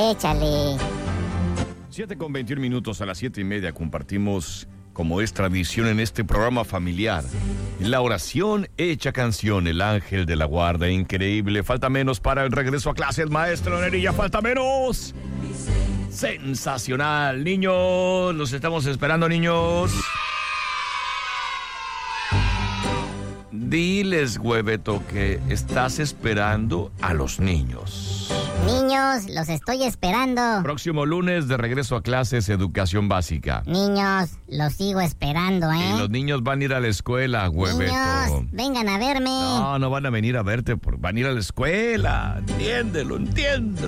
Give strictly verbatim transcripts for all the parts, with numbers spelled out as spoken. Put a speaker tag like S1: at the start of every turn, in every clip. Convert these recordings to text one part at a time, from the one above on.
S1: Échale.
S2: siete con veintiún minutos, a las siete y media compartimos, como es tradición en este programa familiar, la oración hecha canción, el ángel de la guarda. Increíble, falta menos para el regreso a clases, maestro Nerilla, falta menos. Sensacional, niños, los estamos esperando, niños. Diles, Hueveto, que estás esperando a los niños.
S1: Niños, los estoy esperando.
S2: Próximo lunes de regreso a clases, educación básica.
S1: Niños, los sigo esperando, ¿eh?
S2: Y los niños van a ir a la escuela, Hueveto.
S1: Niños, vengan a verme.
S2: No, no van a venir a verte, van a ir a la escuela. Entiéndelo, entiéndelo.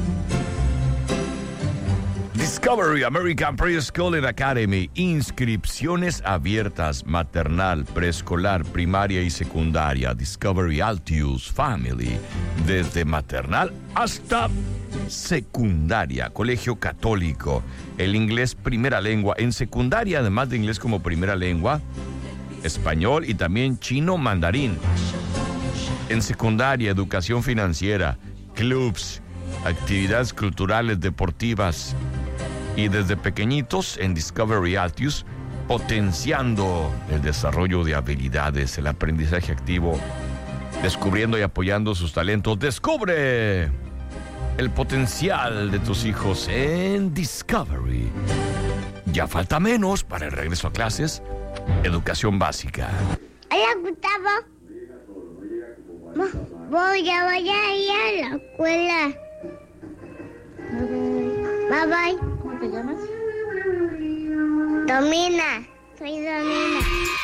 S2: Discovery American Preschool and Academy. Inscripciones abiertas, maternal, preescolar, primaria y secundaria. Discovery Altius Family. Desde maternal hasta secundaria. Colegio católico. El inglés primera lengua. En secundaria, además de inglés como primera lengua, español y también chino mandarín. En secundaria, educación financiera, clubs, actividades culturales, deportivas. Y desde pequeñitos en Discovery Altius, potenciando el desarrollo de habilidades, el aprendizaje activo, descubriendo y apoyando sus talentos. Descubre el potencial de tus hijos en Discovery. Ya falta menos para el regreso a clases, educación básica.
S3: Hola, Gustavo. Voy a, voy a ir a la escuela. Bye bye.
S4: ¿Cómo te llamas?
S3: Domina. Soy Domina.